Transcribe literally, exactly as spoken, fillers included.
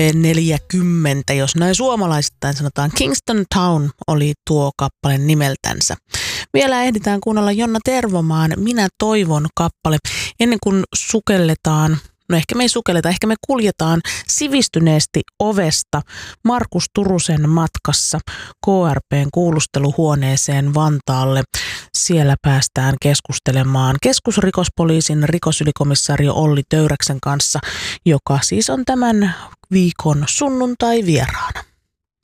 neljäkymmentä, jos näin suomalaisittain sanotaan. Kingston Town oli tuo kappale nimeltänsä. Vielä ehditään kuunnella Jonna Tervomaan Minä toivon kappale ennen kuin sukelletaan. No ehkä me ei sukelleta, ehkä me kuljetaan sivistyneesti ovesta Markus Turusen matkassa K R P:n kuulusteluhuoneeseen Vantaalle. Siellä päästään keskustelemaan keskusrikospoliisin rikosylikomissario Olli Töyräksen kanssa, joka siis on tämän viikon sunnuntai vieraana.